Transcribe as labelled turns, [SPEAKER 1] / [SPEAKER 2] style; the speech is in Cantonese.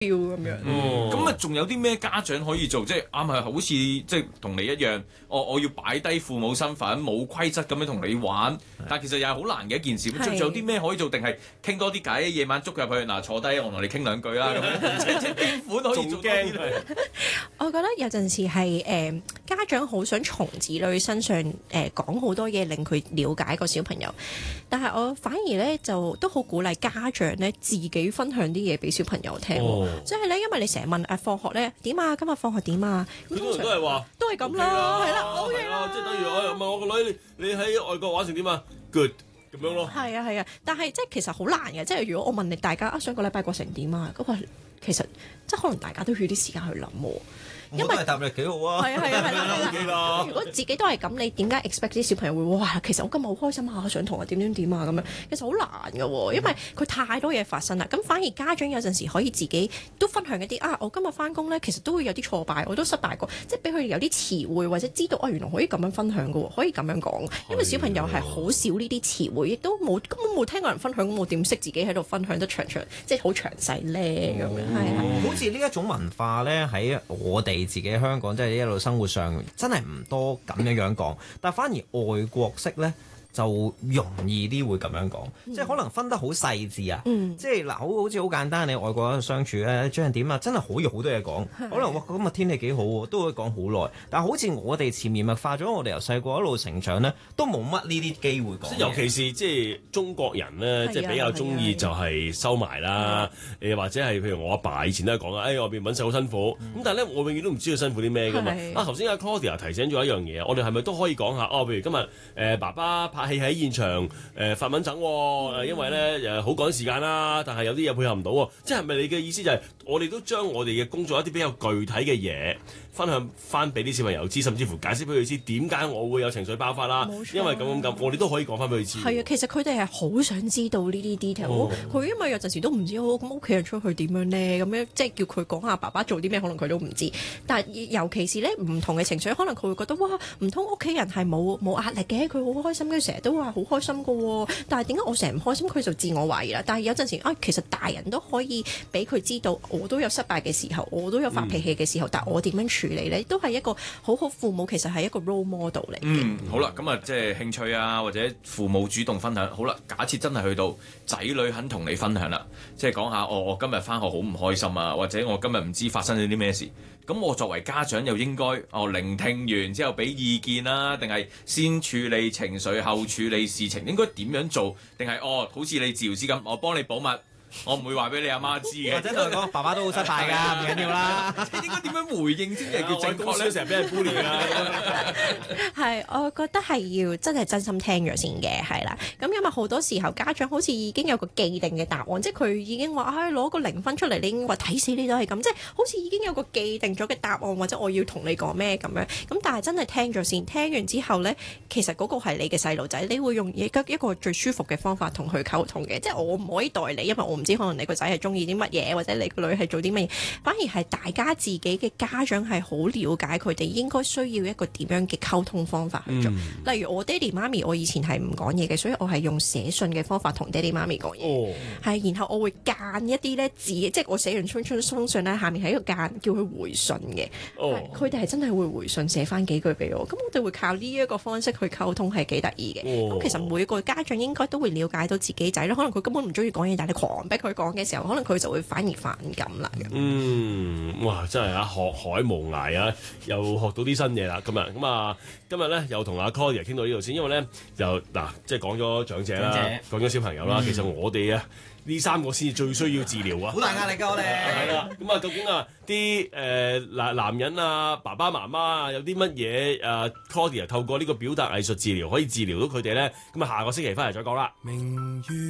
[SPEAKER 1] 咁樣。
[SPEAKER 2] 咁啊，仲有啲咩家長可以做？即係啱係好似即係同你一樣，我要擺低父母身份，冇規則咁樣同你玩。但係其實又係好難嘅一件事。咁仲有啲咩可以做？定係傾多啲偈？夜晚捉入去嗱，坐低我同你傾兩句啦。咁樣即係邊款可以做多啲咧？
[SPEAKER 1] 我覺得有陣時係家長好想從子女身上講好多嘢，令佢了解個小朋友。但係我反而咧就都好鼓勵家長咧自己分享啲嘢俾小朋友聽。即係咧，因為你成日問放學咧點啊，今日放學點啊？
[SPEAKER 3] 佢通常都係話
[SPEAKER 1] 都係咁啦，係啦，OK 啦，
[SPEAKER 3] 即係等於我問我個女，你喺外國玩成點啊 ？Good 咁樣咯。
[SPEAKER 1] 係啊，但係即係其實好難嘅。即係如果我問你大家上個禮拜過成點啊？咁其實即係可能大家都要啲時間去諗喎。
[SPEAKER 4] 因為答你幾好啊！
[SPEAKER 1] 係啦。如果自己都係咁，你點解 expect 啲小朋友會哇？其實我今日好開心啊，上堂啊點啊咁樣，其實好難㗎喎，因為佢太多嘢發生啦。咁反而家長有陣時可以自己都分享一啲啊，我今日翻工咧，其實都會有啲挫敗，我都失敗過，即係俾佢哋有啲詞彙或者知道原來可以咁樣分享㗎喎，可以咁樣講。因為小朋友係好少呢啲詞彙，亦都根本冇聽過人分享，咁我點識自己喺度分享得長即係好詳細咧咁樣？係
[SPEAKER 4] 好似呢一種文化咧，喺我哋自己香港即係一路生活上真係唔多咁樣講，但反而外國式咧就容易啲會咁樣講，即係可能分得好細緻啊，即係嗱好似好簡單，你外國相處咧最近點啊，真係可以好多嘢講，可能哇今日天氣幾好喎，都會講好耐，但係好似我哋潛移默化咗，我哋由細個一路成長咧，都冇乜呢啲機會講。
[SPEAKER 3] 即係尤其是即係中國人咧，即係比較中意就係收埋啦，或者係譬如我阿爸以前都係講啊，外邊揾食好辛苦，咁但係咧我永遠都唔知佢辛苦啲咩㗎嘛。頭先阿 Claudia 提醒咗一樣嘢，我哋係咪都可以講下譬如今日爸爸拍戲喺現場發文整因為咧好趕時間啦，但係有啲嘢配合唔到喎，即係咪你嘅意思就係我哋都將我哋嘅工作一啲比較具體嘅嘢分享翻俾啲小朋友知，甚至乎解釋俾佢知點解我會有情緒爆發啦，因為咁，我哋都可以講翻俾佢知。
[SPEAKER 1] 係啊，其實佢哋係好想知道呢啲 detail。佢因為有陣時都唔知咁屋企人出去點樣咧，咁樣即係叫佢講下爸爸做啲咩，可能佢都唔知。但係尤其是咧唔同嘅情緒，可能佢會覺得哇，唔通屋企人係冇壓力嘅，佢好開心，佢成日都話好開心㗎喎。但係點解我成日唔開心？佢就自我懷疑啦。但係有陣時其實大人都可以俾佢知道，我都有失敗嘅時候，我都有發脾氣嘅時候，但我點樣處理咧，都係一個好父母，其實係一個 role model 嚟嘅。
[SPEAKER 2] 好啦，咁啊，即係興趣啊，或者父母主動分享。好啦，假設真係去到仔女肯同你分享啦，即係講下我今日返學好唔開心啊，或者我今日唔知發生咗啲咩事。咁我作為家長又應該聆聽完之後俾意見啦，定係先處理情緒後處理事情？應該點樣做？定係好似你治療師咁，我幫你保密。我唔會話俾你阿媽知嘅，
[SPEAKER 4] 或者同佢講爸爸都好失敗㗎，唔緊要啦。
[SPEAKER 2] 應該點樣回應先至叫正確咧？
[SPEAKER 3] 成日俾人 bully 啦。
[SPEAKER 1] 係，我覺得係要真係真心聽咗先嘅，係啦。咁因為好多時候家長好似已經有個既定嘅答案，即係佢已經話攞個0分出嚟，你已經話睇死你都係咁，即係好似已經有個既定咗嘅答案，或者我要同你講咩咁樣。咁但係真係聽咗先，聽完之後咧，其實嗰個係你嘅細路仔，你會用一個最舒服嘅方法同佢溝通嘅，即係我唔可以代你，因為我唔知可能你個仔係中意啲乜嘢，或者你個女係做啲乜嘢，反而係大家自己嘅家長係好了解佢哋應該需要一個點樣嘅溝通方法去做。例如我爹哋媽咪，我以前係唔講嘢嘅，所以我係用寫信嘅方法同爹哋媽咪講嘢。係，然後我會間一啲咧字，即係我寫完封信咧，下面係一個間叫佢回信嘅。佢哋係真係會回信寫翻幾句俾我。咁我哋會靠呢一個方式去溝通，係幾得意嘅。咁其實每個家長應該都會了解到自己仔咧，可能佢根本唔中意講嘢，但係你狂逼佢講嘅時候，可能佢就會反而反感啦。
[SPEAKER 3] 哇！真係學海無涯啊，又學到啲新嘢啦。今日咧又同阿 Claudia 傾到呢度先，因為咧即係講咗長者啦，講咗小朋友啦。其實我哋啊呢3個先至最需要治療啊，
[SPEAKER 4] 好大壓力㗎我哋。
[SPEAKER 3] 係啦，咁究竟啲男人啊、爸爸媽媽啊，有啲乜嘢Claudia 透過呢個表達藝術治療可以治療到佢哋咧？咁下個星期翻嚟再講啦。